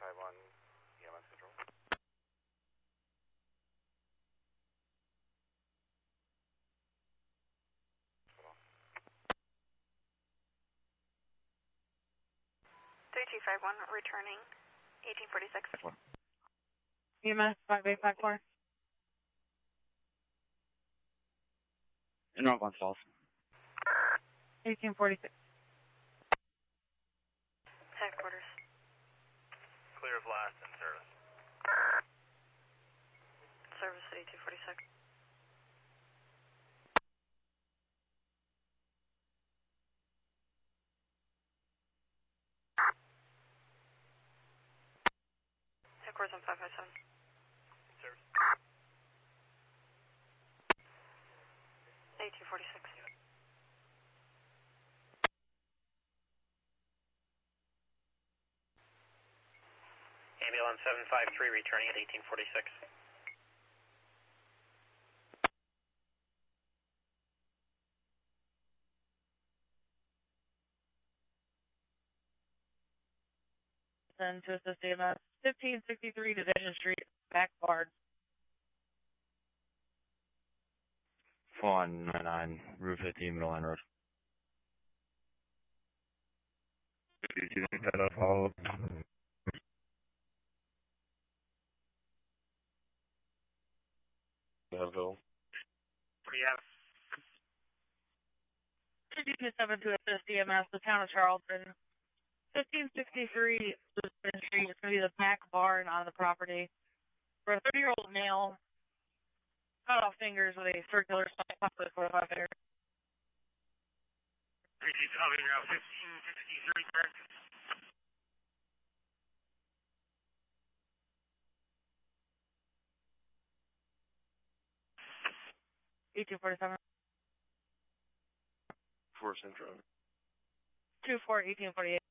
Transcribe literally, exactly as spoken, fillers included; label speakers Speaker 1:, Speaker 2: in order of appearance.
Speaker 1: five one, E M S control.
Speaker 2: three two five one, returning, eighteen forty-six.
Speaker 3: E M S five eight five four.
Speaker 4: In Rockland Falls.
Speaker 3: eighteen forty-six.
Speaker 2: Headquarters.
Speaker 1: Clear of last in service.
Speaker 2: Service at eighteen forty-six. Headquarters on five five seven.
Speaker 1: Service.
Speaker 2: eighteen forty-six.
Speaker 5: Ambulance seven five three returning at eighteen forty-six.
Speaker 3: Send to assist E M S fifteen sixty-three Division Street, back barred.
Speaker 4: four one nine nine, Route fifteen, Middle Line Road.
Speaker 1: Danville.
Speaker 5: Yeah.
Speaker 3: fifteen seven to assist E M S, the town of Charleston. fifteen sixty-three Division Street, it's going to be the back barn on the property. For a thirty-year-old male, cut off fingers with a circular spike up with forty-five fingers.
Speaker 5: fifteen sixty-three, correct?
Speaker 3: eighteen forty-seven.
Speaker 1: Four Central.
Speaker 3: two four eighteen forty-eight.